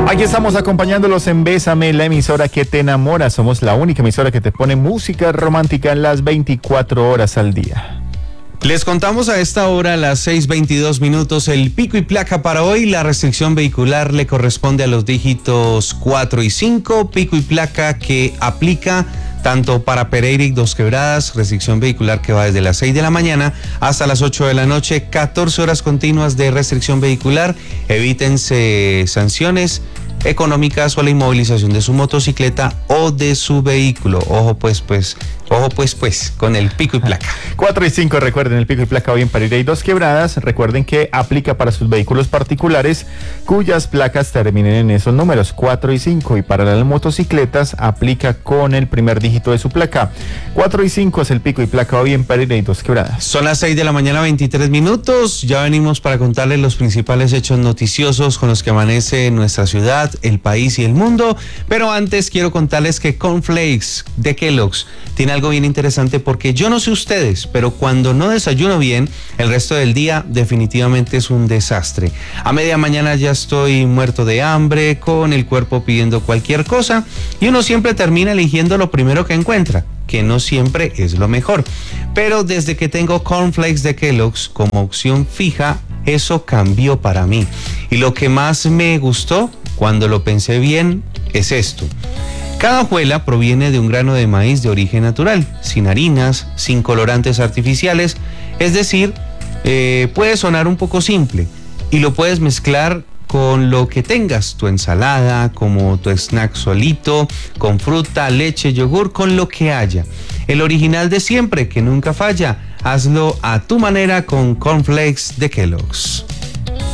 Aquí estamos acompañándolos en Bésame, la emisora que te enamora. Somos la única emisora que te pone música romántica en las 24 horas al día. Les contamos a esta hora, a las 6:22 minutos, el pico y placa para hoy. La restricción vehicular le corresponde a los dígitos 4 y 5. Pico y placa que aplica tanto para Pereira y Dos Quebradas, restricción vehicular que va desde las 6 de la mañana hasta las 8 de la noche, 14 horas continuas de restricción vehicular. Evítense sanciones económicas o la inmovilización de su motocicleta o de su vehículo. Ojo pues, con el pico y placa. 4 y 5, recuerden, el pico y placa hoy en Pereira y Dos Quebradas. Recuerden que aplica para sus vehículos particulares cuyas placas terminen en esos números 4 y 5, y para las motocicletas aplica con el primer dígito de su placa. 4 y 5 es el pico y placa hoy en Pereira y Dos Quebradas. Son las 6 de la mañana, 23 minutos. Ya venimos para contarles los principales hechos noticiosos con los que amanece nuestra ciudad, el país y el mundo. Pero antes quiero contarles que Cornflakes de Kellogg's tiene algo bien interesante, porque yo no sé ustedes, pero cuando no desayuno bien, el resto del día definitivamente es un desastre. A media mañana ya estoy muerto de hambre, con el cuerpo pidiendo cualquier cosa, y uno siempre termina eligiendo lo primero que encuentra, que no siempre es lo mejor. Pero desde que tengo Cornflakes de Kellogg's como opción fija, eso cambió para mí. Y lo que más me gustó, cuando lo pensé bien, es esto. Cada hojuela proviene de un grano de maíz de origen natural, sin harinas, sin colorantes artificiales. Es decir, puede sonar un poco simple y lo puedes mezclar con lo que tengas, tu ensalada, como tu snack solito, con fruta, leche, yogur, con lo que haya. El original de siempre, que nunca falla. Hazlo a tu manera con Cornflakes de Kellogg's.